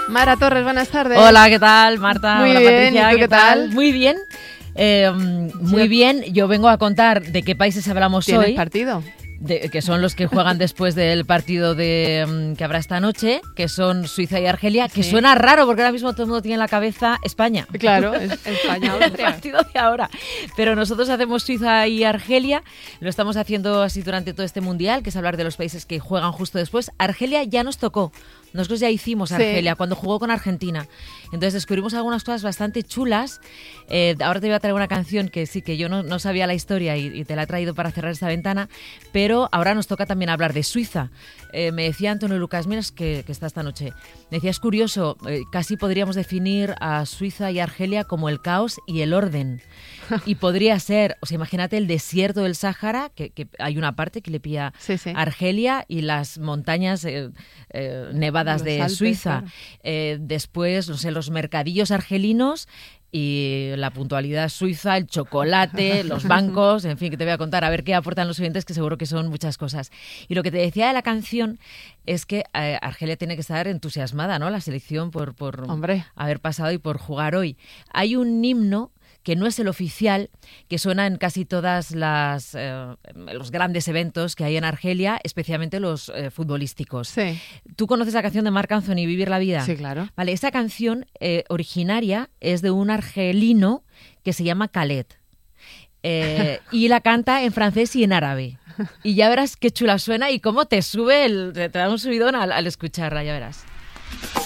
Mara Torres, buenas tardes. Hola, ¿qué tal, Marta? Muy Hola, bien, Patricia, ¿y tú qué tal? Muy bien. Muy bien, yo vengo a contar de qué países hablamos ¿Tienes hoy. partido? Que son los que juegan después del partido que habrá esta noche, que son Suiza y Argelia, que suena raro porque ahora mismo todo el mundo tiene en la cabeza España. Claro, es España. El partido de ahora. Pero nosotros hacemos Suiza y Argelia, lo estamos haciendo así durante todo este mundial, que es hablar de los países que juegan justo después. Argelia ya nos tocó. Nosotros ya hicimos Argelia cuando jugó con Argentina. Entonces descubrimos algunas cosas bastante chulas. Ahora te voy a traer una canción que sí, que yo no sabía la historia y te la he traído para cerrar esta ventana, pero ahora nos toca también hablar de Suiza. Me decía Antonio Lucas, mira, que está esta noche, me decía, es curioso, casi podríamos definir a Suiza y Argelia como el caos y el orden. Y podría ser, o sea, imagínate el desierto del Sáhara, que hay una parte que le pilla Argelia, y las montañas nevadas de Alpes, Suiza. Claro. Después, no sé, los mercadillos argelinos y la puntualidad suiza, el chocolate, los bancos, en fin, que te voy a contar, a ver qué aportan los oyentes, que seguro que son muchas cosas. Y lo que te decía de la canción es que Argelia tiene que estar entusiasmada, ¿no? La selección por haber pasado y por jugar hoy. Hay un himno que no es el oficial, que suena en casi todas los grandes eventos que hay en Argelia, especialmente los futbolísticos. Sí. ¿Tú conoces la canción de Marc Anthony, Vivir la vida? Sí, claro. Vale, esa canción originaria es de un argelino que se llama Khaled. Y la canta en francés y en árabe. Y ya verás qué chula suena y cómo te sube, te da un subidón al escucharla, ya verás.